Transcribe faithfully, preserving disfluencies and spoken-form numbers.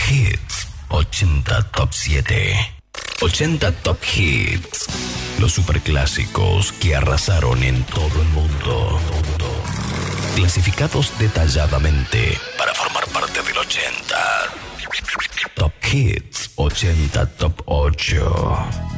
Hits ochenta Top siete. ochenta Top Hits. Los superclásicos que arrasaron en todo el mundo. Clasificados detalladamente para formar parte del ochenta. Top Hits ochenta Top ocho.